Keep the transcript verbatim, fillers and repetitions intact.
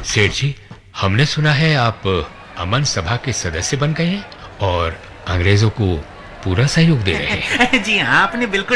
सेठ जी, हमने सुना है आप अमन सभा के सदस्य बन गए हैं और अंग्रेजों को पूरा सहयोग दे रहे हैं। जी हाँ, आपने बिल्कुल